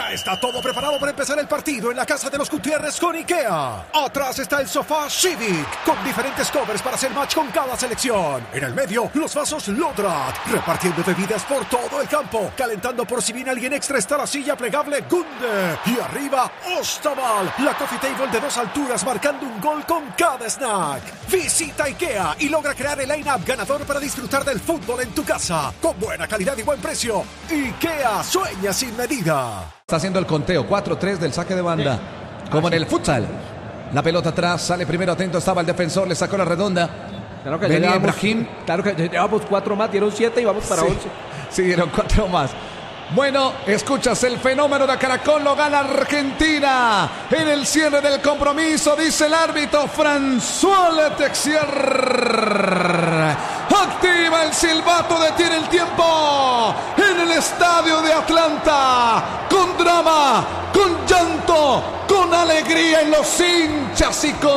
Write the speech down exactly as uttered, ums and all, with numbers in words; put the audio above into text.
Ya está todo preparado para empezar el partido en la casa de los Gutiérrez con IKEA. Atrás está el sofá Civic, con diferentes covers para hacer match con cada selección. En el medio, los vasos Lodrat, repartiendo bebidas por todo el campo. Calentando por si viene alguien extra está la silla plegable Gunde. Y arriba, Ostaval, la coffee table de dos alturas marcando un gol con cada snack. Visita IKEA y logra crear el line-up ganador para disfrutar del fútbol en tu casa. Con buena calidad y buen precio. IKEA, sueña sin medida. Está haciendo el conteo, cuatro tres del saque de banda, como en el futsal. La pelota atrás, sale primero, atento estaba el defensor, le sacó la redonda. Claro que Venía ya llevamos, Ibrahim. Claro que ya llevamos cuatro más, dieron siete y vamos para Sí, once. sí, dieron cuatro más. Bueno, escuchas el fenómeno de Caracol, lo gana Argentina. En el cierre del compromiso, dice el árbitro François Letexier. Activa el silbato, detiene el tiempo. En el estadio de Atlanta, con drama, con llanto, con alegría en los hinchas y con